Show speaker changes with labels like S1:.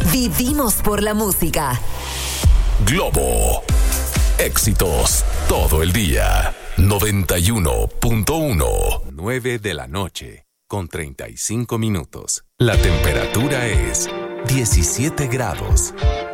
S1: Vivimos por la música.
S2: Globo. Éxitos todo el día. 91.1. 9 de la noche, con 35 minutos. La temperatura es 17 grados.